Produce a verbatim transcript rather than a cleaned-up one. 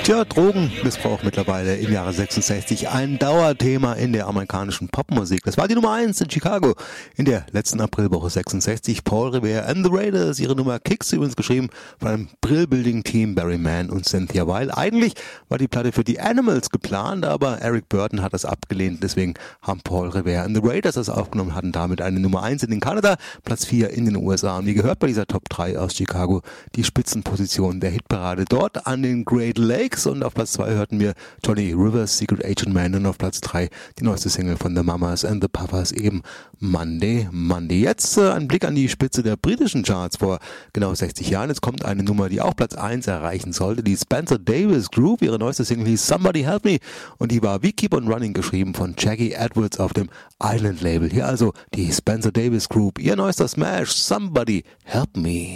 Tja, Drogenmissbrauch mittlerweile im Jahre sechsundsechzig ein Dauerthema in der amerikanischen Popmusik. Das war die Nummer eins in Chicago in der letzten Aprilwoche sechsundsechzig. Paul Revere and the Raiders, ihre Nummer Kicks, übrigens geschrieben von einem Brill-Building-Team, Barry Mann und Cynthia Weil. Eigentlich war die Platte für die Animals geplant, aber Eric Burton hat das abgelehnt. Deswegen haben Paul Revere and the Raiders das aufgenommen, hatten damit eine Nummer eins in den Kanada, Platz vier in den U S A. Und wie gehört bei dieser Top drei aus Chicago die Spitzenposition der Hitparade dort an den Great Lakes. Und auf Platz zwei hörten wir Johnny Rivers, Secret Agent Man, und auf Platz drei die neueste Single von The Mamas and the Papas, eben Monday, Monday. Jetzt äh, ein Blick an die Spitze der britischen Charts vor genau sechzig Jahren. Jetzt kommt eine Nummer, die auch Platz eins erreichen sollte. Die Spencer Davis Group, ihre neueste Single hieß Somebody Help Me und die war wie Keep on Running geschrieben von Jackie Edwards auf dem Island Label. Hier also die Spencer Davis Group, ihr neuester Smash, Somebody Help Me.